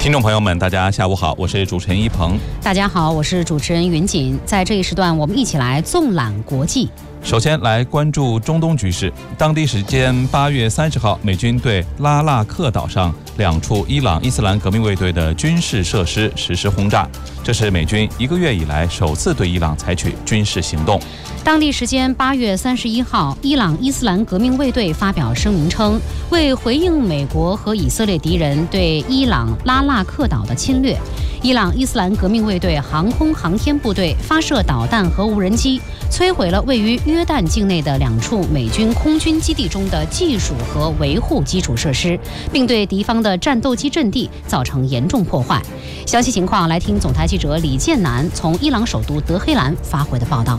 听众朋友们，大家下午好，我是主持人一鹏。 大家好，我是主持人云锦。在这一时段，我们一起来纵览国际。 首先来关注中东局势。当地时间8月30号，美军对拉腊克岛上2处伊朗伊斯兰革命卫队的军事设施实施轰炸，这是美军1个月以来首次对伊朗采取军事行动。 当地时间8月31号，伊朗伊斯兰革命卫队发表声明称，为回应美国和以色列敌人对伊朗拉腊克岛的侵略，伊朗伊斯兰革命卫队航空航天部队发射导弹和无人机，摧毁了位于约旦境内的2处美军空军基地中的技术和维护基础设施，并对敌方的战斗机阵地造成严重破坏。详细情况来听总台记者李建南从伊朗首都德黑兰发回的报道。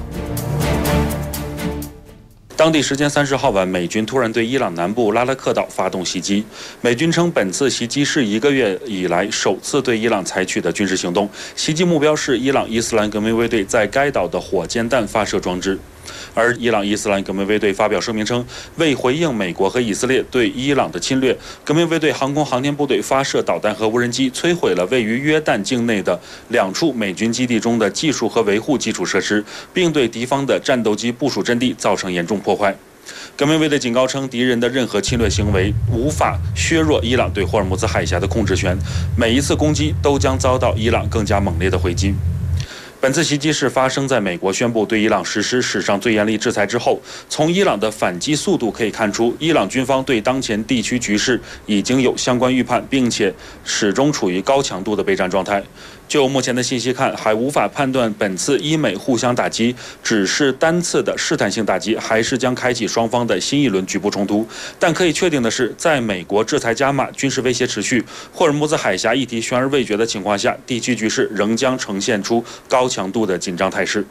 当地时间30号晚，美军突然对伊朗南部拉拉克岛发动袭击。美军称，本次袭击是1个月以来首次对伊朗采取的军事行动，袭击目标是伊朗伊斯兰革命卫队在该岛的火箭弹发射装置。而伊朗伊斯兰革命卫队发表声明称，为回应美国和以色列对伊朗的侵略，革命卫队航空航天部队发射导弹和无人机，摧毁了位于约旦境内的2处美军基地中的技术和维护基础设施，并对敌方的战斗机部署阵地造成严重破坏。革命卫队警告称，敌人的任何侵略行为无法削弱伊朗对霍尔木兹海峡的控制权，每一次攻击都将遭到伊朗更加猛烈的回击。本次袭击是发生在美国宣布对伊朗实施史上最严厉制裁之后。从伊朗的反击速度可以看出，伊朗军方对当前地区局势已经有相关预判，并且始终处于高强度的备战状态。就目前的信息看，还无法判断本次伊美互相打击只是单次的试探性打击，还是将开启双方的新一轮局部冲突。但可以确定的是，在美国制裁加码、军事威胁持续、霍尔木兹海峡议题悬而未决的情况下，地区局势仍将呈现出高强度的紧张态势。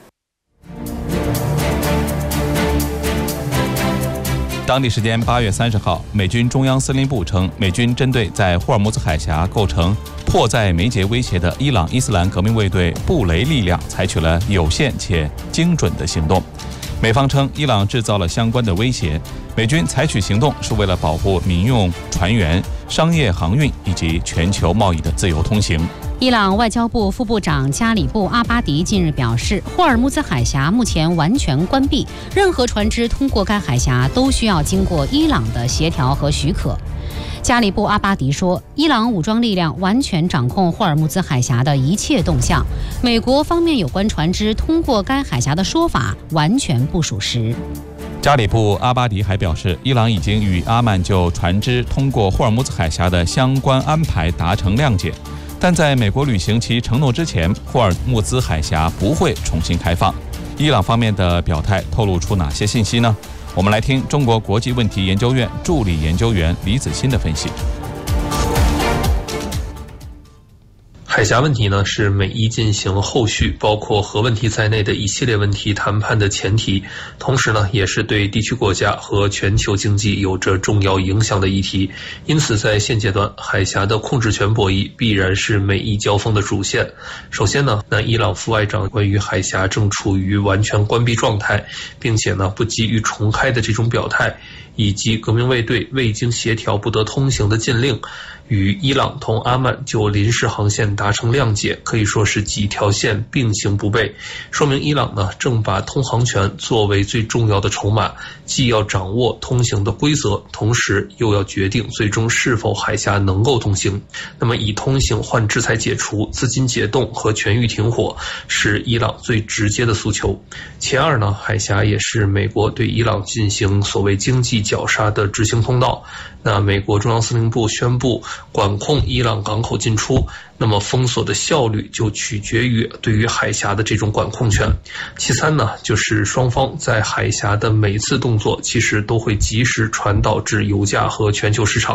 当地时间8月30号，美军中央司令部称，美军针对在霍尔木兹海峡构成迫在眉睫威胁的伊朗伊斯兰革命卫队布雷力量采取了有限且精准的行动。美方称，伊朗制造了相关的威胁，美军采取行动是为了保护民用船员、商业航运以及全球贸易的自由通行。 伊朗外交部副部长加里布·阿巴迪近日表示，霍尔木兹海峡目前完全关闭，任何船只通过该海峡都需要经过伊朗的协调和许可。加里布·阿巴迪说，伊朗武装力量完全掌控霍尔木兹海峡的一切动向，美国方面有关船只通过该海峡的说法完全不属实。 加里布·阿巴迪还表示，伊朗已经与阿曼就船只通过霍尔木兹海峡的相关安排达成谅解，但在美国履行其承诺之前，霍尔木兹海峡不会重新开放。伊朗方面的表态透露出哪些信息呢？我们来听中国国际问题研究院助理研究员李子欣的分析。 海峡问题呢，是美伊进行后续包括核问题在内的一系列问题谈判的前提，同时呢，也是对地区国家和全球经济有着重要影响的议题。因此，在现阶段，海峡的控制权博弈必然是美伊交锋的主线。首先呢，伊朗副外长关于海峡正处于完全关闭状态，并且呢，不急于重开的这种表态，以及革命卫队未经协调不得通行的禁令，与伊朗同阿曼就临时航线达成谅解，可以说是几条线并行不悖，说明伊朗呢正把通航权作为最重要的筹码，既要掌握通行的规则，同时又要决定最终是否海峡能够通行。那么以通行换制裁解除、资金解冻和全域停火是伊朗最直接的诉求。其二呢，海峡也是美国对伊朗进行所谓经济绞杀的执行通道。那美国中央司令部宣布管控伊朗港口进出，那么封锁的效率就取决于对于海峡的这种管控权。其三呢，就是双方在海峡的每次动作其实都会及时传导至油价和全球市场。